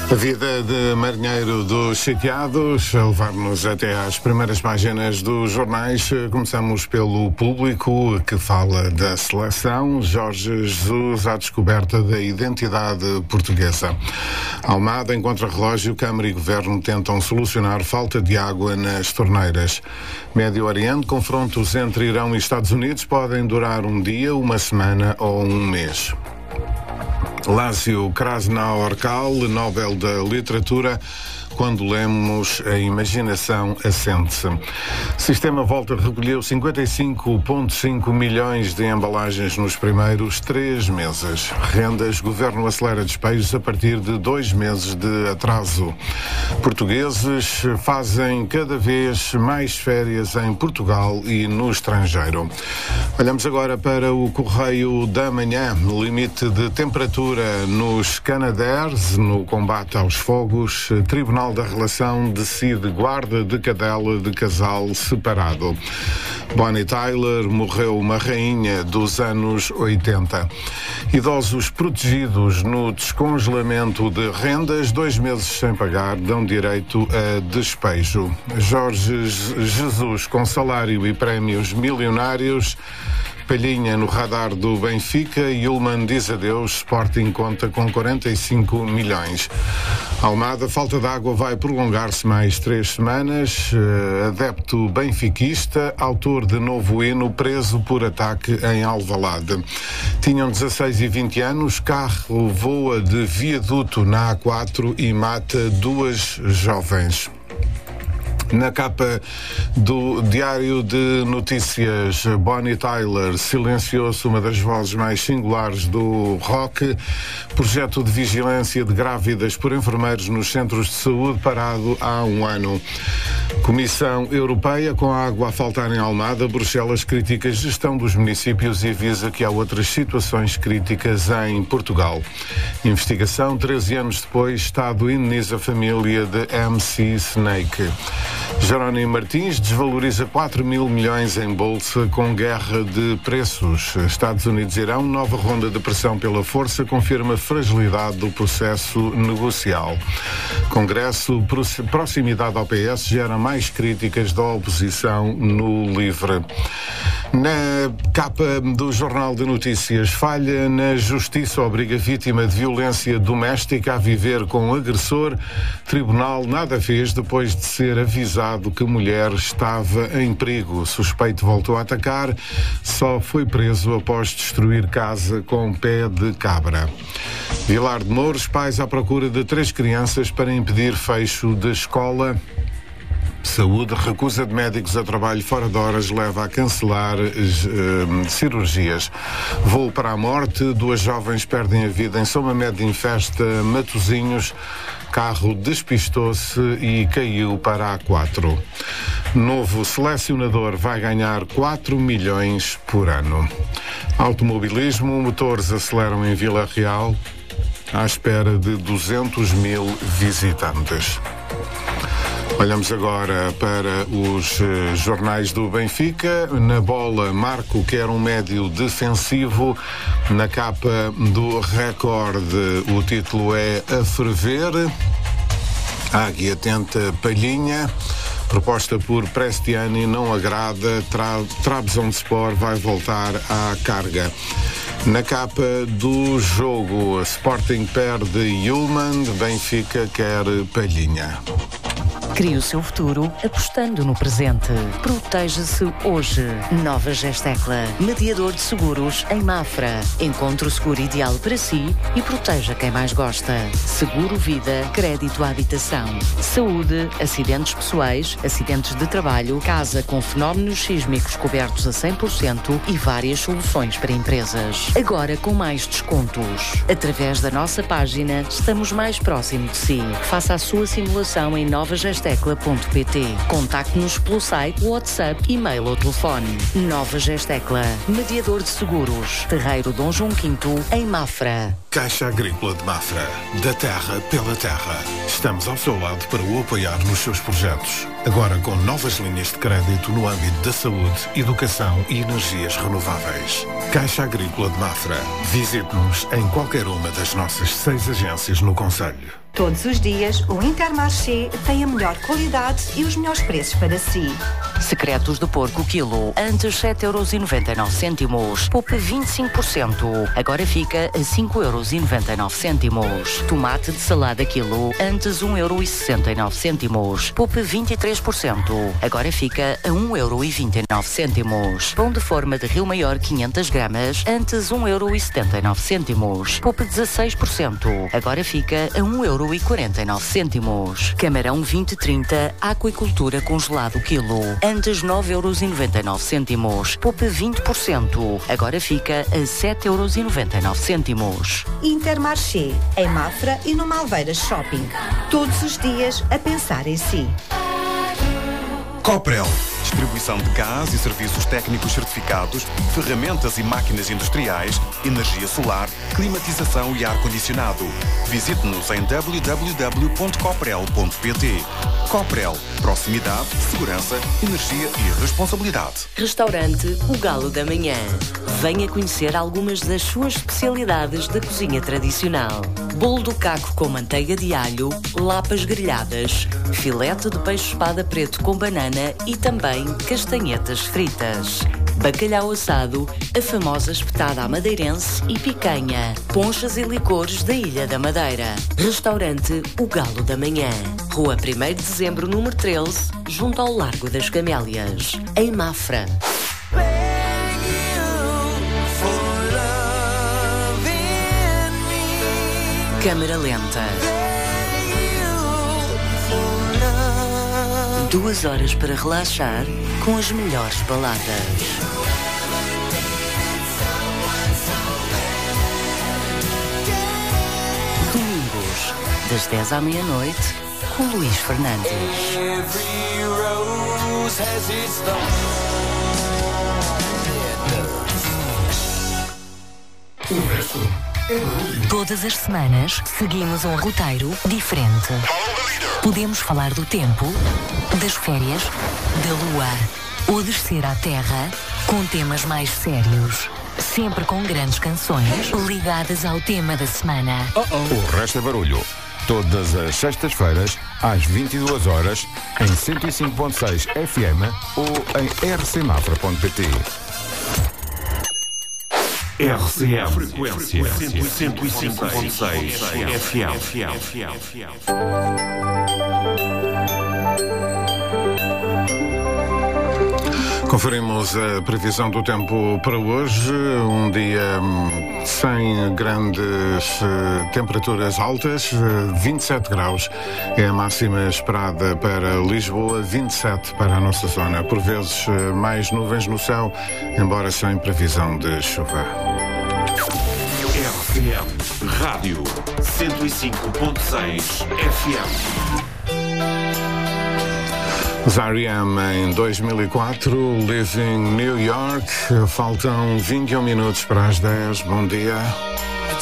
A vida de marinheiro dos sitiados, a levar-nos até às primeiras páginas dos jornais. Começamos pelo Público, que fala da seleção. Jorge Jesus à descoberta da identidade portuguesa. Almada, em contrarrelógio, Câmara e Governo tentam solucionar falta de água nas torneiras. Médio Oriente, confrontos entre Irão e Estados Unidos podem durar um dia, uma semana ou um mês. Lácio Krasnaorkal, Nobel da Literatura. Quando lemos, a imaginação assente-se. O sistema Volta recolheu 55,5 milhões de embalagens nos primeiros 3 meses. Rendas, Governo acelera despejos a partir de 2 meses de atraso. Portugueses fazem cada vez mais férias em Portugal e no estrangeiro. Olhamos agora para o Correio da Manhã. Limite de temperatura nos Canadaires, no combate aos fogos. Tribunal da Relação decide guarda de cadela de casal separado. Bonnie Tyler morreu uma rainha dos anos 80. Idosos protegidos no descongelamento de rendas, 2 meses sem pagar, dão direito a despejo. Jorge Jesus com salário e prémios milionários. Palhinha no radar do Benfica. Yulman diz adeus. Sporting conta com 45 milhões. Almada, falta de água vai prolongar-se mais 3 semanas. Adepto benfiquista, autor de novo hino, preso por ataque em Alvalade. Tinham 16 e 20 anos. Carro voa de viaduto na A4 e mata 2 jovens. Na capa do Diário de Notícias, Bonnie Tyler silenciou-se, uma das vozes mais singulares do rock. Projeto de vigilância de grávidas por enfermeiros nos centros de saúde parado há 1 ano. Comissão Europeia, com a água a faltar em Almada, Bruxelas critica a gestão dos municípios e avisa que há outras situações críticas em Portugal. Investigação, 13 anos depois, Estado indeniza a família de MC Snake. Jerónimo Martins desvaloriza 4 mil milhões em bolsa com guerra de preços. Estados Unidos e Irão, nova ronda de pressão pela força, confirma a fragilidade do processo negocial. Congresso, proximidade ao PS gera mais críticas da oposição no LIVRE. Na capa do Jornal de Notícias, falha na justiça obriga vítima de violência doméstica a viver com agressor. Tribunal nada fez depois de ser avisado que mulher estava em perigo. Suspeito voltou a atacar, só foi preso após destruir casa com pé de cabra. Vilar de Mouros, pais à procura de 3 crianças para impedir fecho de escola. Saúde, recusa de médicos a trabalho fora de horas leva a cancelar cirurgias. Voo para a morte, 2 jovens perdem a vida em São Mamede em Festa, Matosinhos. Carro despistou-se e caiu para a A4. Novo selecionador vai ganhar 4 milhões por ano. Automobilismo, motores aceleram em Vila Real à espera de 200 mil visitantes. Olhamos agora para os jornais do Benfica. Na bola, Marco quer um médio defensivo. Na capa do Record, o título é A Ferver. Águia tenta Palhinha. Proposta por Prestiani não agrada. Trabzonspor vai voltar à carga. Na capa do jogo, Sporting perde Yulman. Benfica quer Palhinha. Crie o seu futuro apostando no presente. Proteja-se hoje. Nova Gestecla. Mediador de seguros em Mafra. Encontre o seguro ideal para si e proteja quem mais gosta. Seguro vida, crédito à habitação. Saúde, acidentes pessoais, acidentes de trabalho, casa com fenómenos sísmicos cobertos a 100% e várias soluções para empresas. Agora com mais descontos. Através da nossa página, estamos mais próximo de si. Faça a sua simulação em novagestecla.pt. Contacte-nos pelo site, WhatsApp, e-mail ou telefone. Nova Gestecla, mediador de seguros. Terreiro Dom João V, em Mafra. Caixa Agrícola de Mafra. Da terra pela terra. Estamos ao seu lado para o apoiar nos seus projetos. Agora com novas linhas de crédito no âmbito da saúde, educação e energias renováveis. Caixa Agrícola de Mafra. Visite-nos em qualquer uma das nossas 6 agências no concelho. Todos os dias, o Intermarché tem a melhor qualidade e os melhores preços para si. Secretos de porco quilo, antes 7,99€. Poupe 25%. Agora fica a 5,99€. Tomate de salada quilo, antes 1,69€. Poupe 23%. Agora fica a 1,29€. Pão de forma de Rio Maior 500 gramas, antes 1,79€. Poupe 16%. Agora fica a 1,49€. Camarão 2030, aquicultura congelado quilo, antes 9,99€. Poupe 20%. Agora fica a 7,99€. Intermarché, em Mafra e no Malveiras Shopping. Todos os dias a pensar em si. Coprel. Distribuição de gás e serviços técnicos certificados, ferramentas e máquinas industriais, energia solar, climatização e ar-condicionado. Visite-nos em www.coprel.pt. Coprel. Proximidade, segurança, energia e responsabilidade. Restaurante O Galo da Manhã. Venha conhecer algumas das suas especialidades da cozinha tradicional. Bolo do caco com manteiga de alho, lapas grelhadas, filete de peixe espada preto com banana e também castanhetas fritas. Bacalhau assado, a famosa espetada à madeirense e picanha. Ponchas e licores da Ilha da Madeira. Restaurante O Galo da Manhã. Rua 1º de Dezembro, número 13, junto ao Largo das Camélias, em Mafra. Câmara lenta. 2 horas para relaxar com as melhores baladas. Domingos, das 10 à meia-noite, com Luís Fernandes. Todas as semanas seguimos um roteiro diferente. Podemos falar do tempo, das férias, da lua ou descer à terra com temas mais sérios. Sempre com grandes canções ligadas ao tema da semana. O resto é barulho. Todas as sextas-feiras, às 22 horas, em 105.6 FM ou em rcmafra.pt. RCM Frequência 105.6 FM. Conferimos a previsão do tempo para hoje, um dia sem grandes temperaturas altas, 27 graus é a máxima esperada para Lisboa, 27 para a nossa zona, por vezes mais nuvens no céu, embora sem previsão de chuva. RCM Rádio 105.6 FM. R.E.M. em 2004, Living New York. Faltam 21 minutos para as 10. Bom dia.